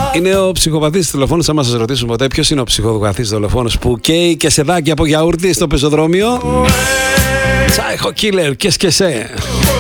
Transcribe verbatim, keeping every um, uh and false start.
Είναι ο ψυχοπαθής τηλεφώνος. Άμα σας ρωτήσουμε ποτέ ποιος είναι ο ψυχοπαθής τηλεφώνος που καίει και σεδάκι από γιαούρτι στο πεζοδρόμιο. Psycho Killer, qu'est-ce que c'est?